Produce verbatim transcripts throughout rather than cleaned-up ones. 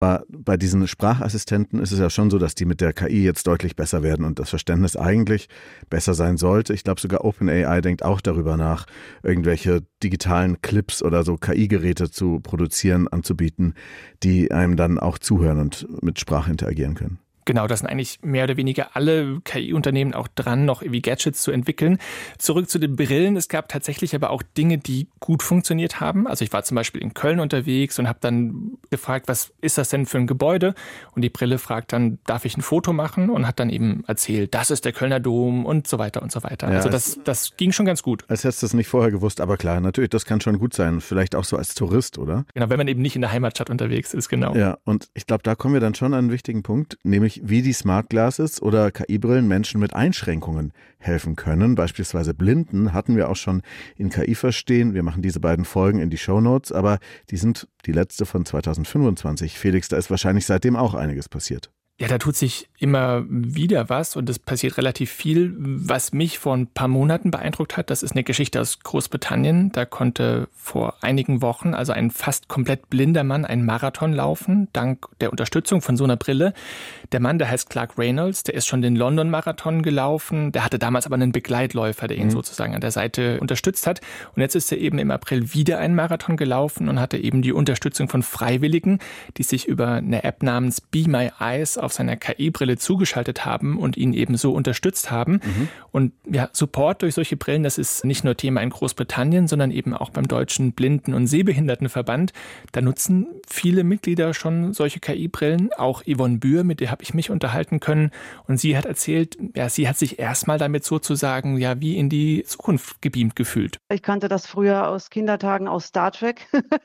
Aber bei diesen Sprachassistenten ist es ja schon so, dass die mit der K I jetzt deutlich besser werden und das Verständnis eigentlich besser sein sollte. Ich glaube, sogar OpenAI denkt auch darüber nach, irgendwelche digitalen Clips oder so K I-Geräte zu produzieren, anzubieten, die einem dann auch zuhören und mit Sprache interagieren können. Genau, das sind eigentlich mehr oder weniger alle K I-Unternehmen auch dran, noch irgendwie Gadgets zu entwickeln. Zurück zu den Brillen. Es gab tatsächlich aber auch Dinge, die gut funktioniert haben. Also ich war zum Beispiel in Köln unterwegs und habe dann gefragt, was ist das denn für ein Gebäude? Und die Brille fragt dann, darf ich ein Foto machen? Und hat dann eben erzählt, das ist der Kölner Dom und so weiter und so weiter. Ja, also das, das ging schon ganz gut. Als hättest du es nicht vorher gewusst, aber klar, natürlich, das kann schon gut sein. Vielleicht auch so als Tourist, oder? Genau, wenn man eben nicht in der Heimatstadt unterwegs ist, genau. Ja, und ich glaube, da kommen wir dann schon an einen wichtigen Punkt, nämlich wie die Smart Glasses oder K I-Brillen Menschen mit Einschränkungen helfen können. Beispielsweise Blinden hatten wir auch schon in K I verstehen. Wir machen diese beiden Folgen in die Shownotes, aber die sind die letzte von zweitausendfünfundzwanzig. Felix, da ist wahrscheinlich seitdem auch einiges passiert. Ja, da tut sich immer wieder was und es passiert relativ viel. Was mich vor ein paar Monaten beeindruckt hat, das ist eine Geschichte aus Großbritannien. Da konnte vor einigen Wochen also ein fast komplett blinder Mann einen Marathon laufen, dank der Unterstützung von so einer Brille. Der Mann, der heißt Clark Reynolds, der ist schon den London-Marathon gelaufen. Der hatte damals aber einen Begleitläufer, der ihn mhm. sozusagen an der Seite unterstützt hat. Und jetzt ist er eben im April wieder einen Marathon gelaufen und hatte eben die Unterstützung von Freiwilligen, die sich über eine App namens Be My Eyes auf seiner K I-Brille zugeschaltet haben und ihn eben so unterstützt haben. Mhm. Und ja, Support durch solche Brillen, das ist nicht nur Thema in Großbritannien, sondern eben auch beim Deutschen Blinden- und Sehbehindertenverband. Da nutzen viele Mitglieder schon solche K I-Brillen. Auch Yvonne Bühr, mit der habe ich mich unterhalten können. Und sie hat erzählt, ja, sie hat sich erstmal damit sozusagen ja wie in die Zukunft gebeamt gefühlt. Ich kannte das früher aus Kindertagen aus Star Trek,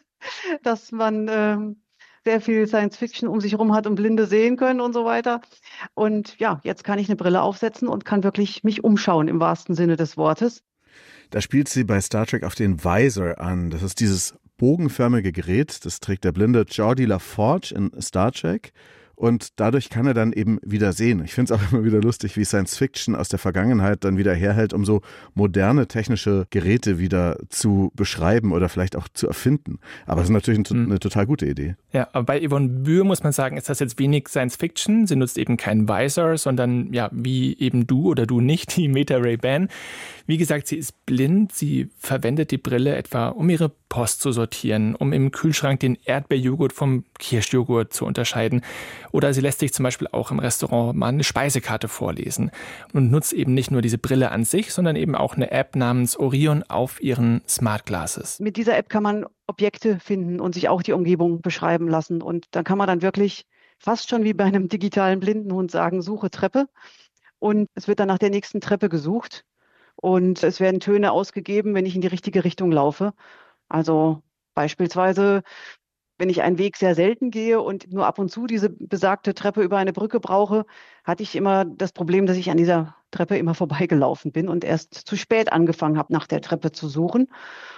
dass man ähm sehr viel Science-Fiction um sich herum hat und Blinde sehen können und so weiter. Und ja, jetzt kann ich eine Brille aufsetzen und kann wirklich mich umschauen im wahrsten Sinne des Wortes. Da spielt sie bei Star Trek auf den Visor an. Das ist dieses bogenförmige Gerät, das trägt der blinde Geordi LaForge in Star Trek. Und dadurch kann er dann eben wieder sehen. Ich finde es auch immer wieder lustig, wie Science Fiction aus der Vergangenheit dann wieder herhält, um so moderne technische Geräte wieder zu beschreiben oder vielleicht auch zu erfinden. Aber es ist natürlich eine, eine total gute Idee. Ja, aber bei Yvonne Bühr muss man sagen, ist das jetzt wenig Science Fiction. Sie nutzt eben keinen Visor, sondern ja, wie eben du oder du nicht, die Meta Ray-Ban. Wie gesagt, sie ist blind. Sie verwendet die Brille etwa, um ihre Post zu sortieren, um im Kühlschrank den Erdbeerjoghurt vom Kirschjoghurt zu unterscheiden. Oder sie lässt sich zum Beispiel auch im Restaurant mal eine Speisekarte vorlesen und nutzt eben nicht nur diese Brille an sich, sondern eben auch eine App namens Orion auf ihren Smart Glasses. Mit dieser App kann man Objekte finden und sich auch die Umgebung beschreiben lassen. Und dann kann man dann wirklich fast schon wie bei einem digitalen Blindenhund sagen, suche Treppe. Und es wird dann nach der nächsten Treppe gesucht. Und es werden Töne ausgegeben, wenn ich in die richtige Richtung laufe. Also beispielsweise, wenn ich einen Weg sehr selten gehe und nur ab und zu diese besagte Treppe über eine Brücke brauche, hatte ich immer das Problem, dass ich an dieser Treppe immer vorbeigelaufen bin und erst zu spät angefangen habe, nach der Treppe zu suchen.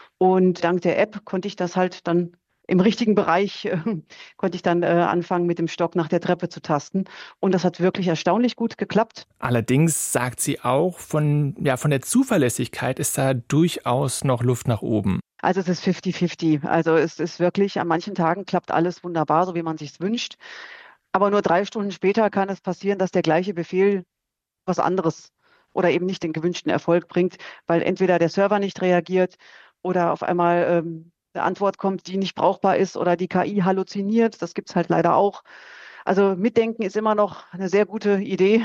Und dank der App konnte ich das halt dann im richtigen Bereich, äh, konnte ich dann äh, anfangen, mit dem Stock nach der Treppe zu tasten. Und das hat wirklich erstaunlich gut geklappt. Allerdings sagt sie auch, von, ja, von der Zuverlässigkeit ist da durchaus noch Luft nach oben. Also es ist fifty fifty. Also es ist wirklich, an manchen Tagen klappt alles wunderbar, so wie man sich wünscht. Aber nur drei Stunden später kann es passieren, dass der gleiche Befehl was anderes oder eben nicht den gewünschten Erfolg bringt, weil entweder der Server nicht reagiert oder auf einmal ähm, eine Antwort kommt, die nicht brauchbar ist oder die K I halluziniert. Das gibt es halt leider auch. Also mitdenken ist immer noch eine sehr gute Idee,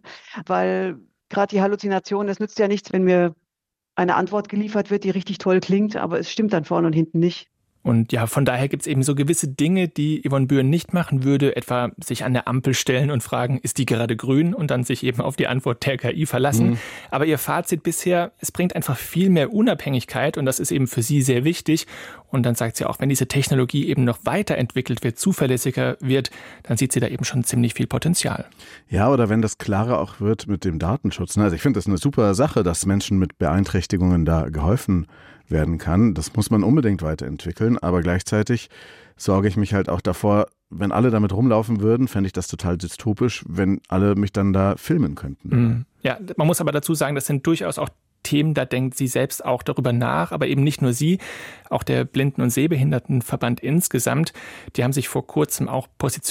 weil gerade die Halluzination, es nützt ja nichts, wenn mir eine Antwort geliefert wird, die richtig toll klingt, aber es stimmt dann vorne und hinten nicht. Und ja, von daher gibt es eben so gewisse Dinge, die Yvonne Bühr nicht machen würde, etwa sich an der Ampel stellen und fragen, ist die gerade grün und dann sich eben auf die Antwort der K I verlassen. Mhm. Aber ihr Fazit bisher, es bringt einfach viel mehr Unabhängigkeit und das ist eben für sie sehr wichtig. Und dann sagt sie auch, wenn diese Technologie eben noch weiterentwickelt wird, zuverlässiger wird, dann sieht sie da eben schon ziemlich viel Potenzial. Ja, oder wenn das klarer auch wird mit dem Datenschutz. Also ich finde das eine super Sache, dass Menschen mit Beeinträchtigungen da geholfen werden kann. Das muss man unbedingt weiterentwickeln, aber gleichzeitig sorge ich mich halt auch davor, wenn alle damit rumlaufen würden, fände ich das total dystopisch, wenn alle mich dann da filmen könnten. Mhm. Ja, man muss aber dazu sagen, das sind durchaus auch Themen, da denkt sie selbst auch darüber nach, aber eben nicht nur sie, auch der Blinden- und Sehbehindertenverband insgesamt, die haben sich vor kurzem auch positioniert